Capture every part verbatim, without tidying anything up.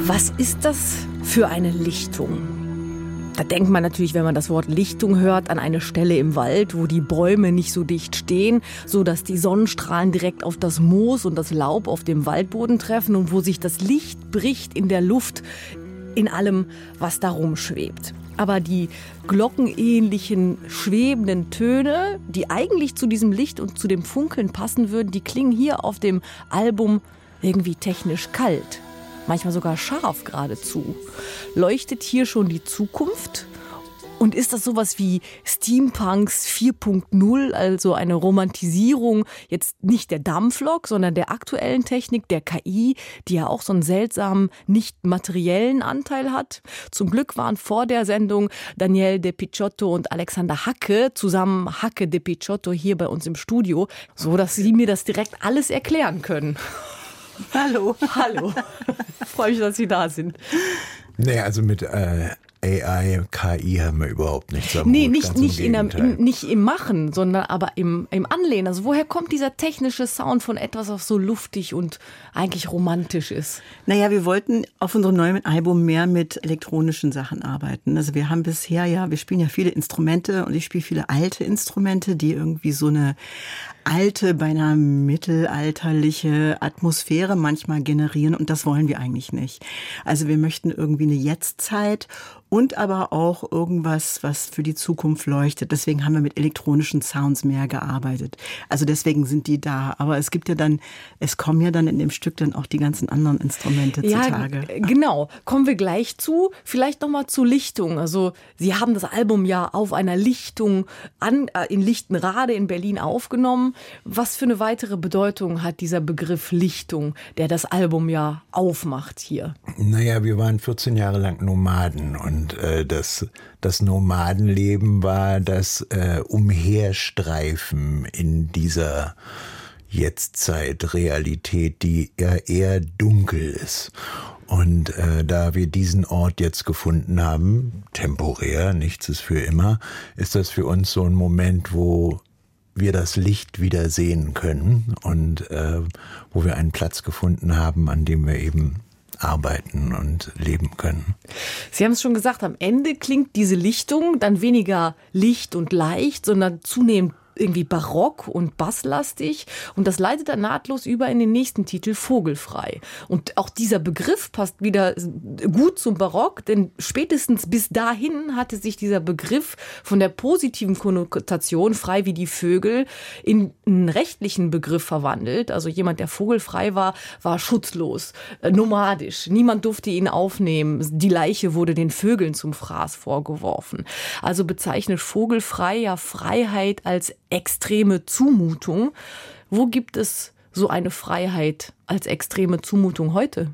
Was ist das für eine Lichtung? Da denkt man natürlich, wenn man das Wort Lichtung hört, an eine Stelle im Wald, wo die Bäume nicht so dicht stehen, so dass die Sonnenstrahlen direkt auf das Moos und das Laub auf dem Waldboden treffen und wo sich das Licht bricht in der Luft, in allem, was darum schwebt. Aber die glockenähnlichen, schwebenden Töne, die eigentlich zu diesem Licht und zu dem Funkeln passen würden, die klingen hier auf dem Album irgendwie technisch kalt. Manchmal sogar scharf geradezu. Leuchtet hier schon die Zukunft? Und ist das sowas wie Steampunks vier Punkt null, also eine Romantisierung jetzt nicht der Dampflok, sondern der aktuellen Technik, der K I, die ja auch so einen seltsamen, nicht materiellen Anteil hat? Zum Glück waren vor der Sendung Danielle De Picciotto und Alexander Hacke, zusammen Hacke De Picciotto, hier bei uns im Studio, so dass sie mir das direkt alles erklären können. Hallo. Hallo. Freue mich, dass Sie da sind. Nee, also mit äh, A I, K I haben wir überhaupt nichts am Nee, Hut, nicht, ganz nicht, im in der, in, nicht im Machen, sondern aber im, im Anlehnen. Also woher kommt dieser technische Sound von etwas, was so luftig und eigentlich romantisch ist? Naja, wir wollten auf unserem neuen Album mehr mit elektronischen Sachen arbeiten. Also wir haben bisher ja, wir spielen ja viele Instrumente und ich spiele viele alte Instrumente, die irgendwie so eine alte, beinahe mittelalterliche Atmosphäre manchmal generieren und das wollen wir eigentlich nicht. Also wir möchten irgendwie eine Jetztzeit und aber auch irgendwas, was für die Zukunft leuchtet. Deswegen haben wir mit elektronischen Sounds mehr gearbeitet. Also deswegen sind die da. Aber es gibt ja dann, es kommen ja dann in dem Stück dann auch die ganzen anderen Instrumente ja, zutage. G- genau. Kommen wir gleich zu. Vielleicht nochmal zu Lichtung. Also Sie haben das Album ja auf einer Lichtung an, äh, in Lichtenrade in Berlin aufgenommen. Was für eine weitere Bedeutung hat dieser Begriff Lichtung, der das Album ja aufmacht hier? Naja, wir waren vierzehn Jahre lang Nomaden und äh, das, das Nomadenleben war das äh, Umherstreifen in dieser Jetztzeit-Realität, die eher, eher dunkel ist. Und äh, da wir diesen Ort jetzt gefunden haben, temporär, nichts ist für immer, ist das für uns so ein Moment, wo wir das Licht wieder sehen können und äh, wo wir einen Platz gefunden haben, an dem wir eben arbeiten und leben können. Sie haben es schon gesagt, am Ende klingt diese Lichtung dann weniger licht und leicht, sondern zunehmend irgendwie barock und basslastig und das leitet dann nahtlos über in den nächsten Titel Vogelfrei. Und auch dieser Begriff passt wieder gut zum Barock, denn spätestens bis dahin hatte sich dieser Begriff von der positiven Konnotation, frei wie die Vögel, in einen rechtlichen Begriff verwandelt. Also jemand, der vogelfrei war, war schutzlos, nomadisch. Niemand durfte ihn aufnehmen. Die Leiche wurde den Vögeln zum Fraß vorgeworfen. Also bezeichnet vogelfrei ja Freiheit als extreme Zumutung. Wo gibt es so eine Freiheit als extreme Zumutung heute?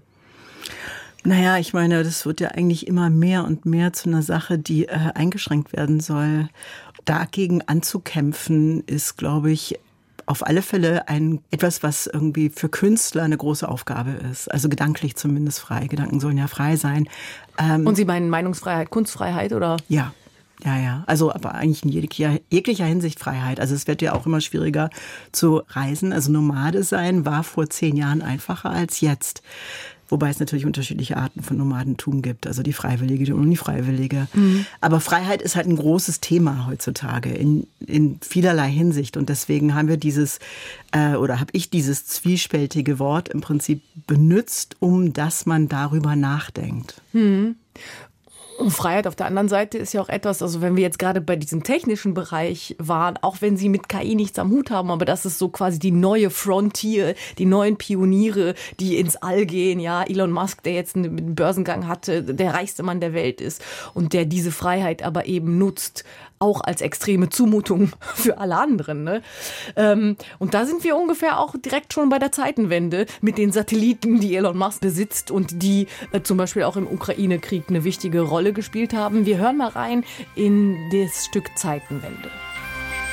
Naja, ich meine, das wird ja eigentlich immer mehr und mehr zu einer Sache, die äh, eingeschränkt werden soll. Dagegen anzukämpfen ist, glaube ich, auf alle Fälle ein etwas, was irgendwie für Künstler eine große Aufgabe ist. Also gedanklich zumindest frei. Gedanken sollen ja frei sein. Ähm, und Sie meinen Meinungsfreiheit, Kunstfreiheit, oder? Ja. Ja, ja, also aber eigentlich in jeglicher, jeglicher Hinsicht Freiheit. Also es wird ja auch immer schwieriger zu reisen. Also Nomade sein war vor zehn Jahren einfacher als jetzt. Wobei es natürlich unterschiedliche Arten von Nomadentum gibt. Also die Freiwillige, die Unfreiwillige. Mhm. Aber Freiheit ist halt ein großes Thema heutzutage in, in vielerlei Hinsicht. Und deswegen haben wir dieses, äh, oder habe ich dieses zwiespältige Wort im Prinzip benutzt, um dass man darüber nachdenkt. Mhm. Und Freiheit auf der anderen Seite ist ja auch etwas, also wenn wir jetzt gerade bei diesem technischen Bereich waren, auch wenn Sie mit K I nichts am Hut haben, aber das ist so quasi die neue Frontier, die neuen Pioniere, die ins All gehen, ja, Elon Musk, der jetzt einen Börsengang hatte, der reichste Mann der Welt ist und der diese Freiheit aber eben nutzt, auch als extreme Zumutung für alle anderen. Ne? Ähm, und da sind wir ungefähr auch direkt schon bei der Zeitenwende mit den Satelliten, die Elon Musk besitzt und die äh, zum Beispiel auch im Ukraine-Krieg eine wichtige Rolle gespielt haben. Wir hören mal rein in das Stück Zeitenwende.